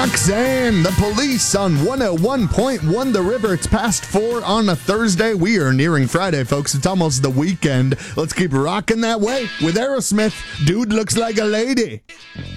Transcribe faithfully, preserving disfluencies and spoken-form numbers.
Roxanne, The Police on one oh one point one The River. It's past four on a Thursday. We are nearing Friday, folks. It's almost the weekend. Let's keep rocking that way with Aerosmith. Dude looks like a lady.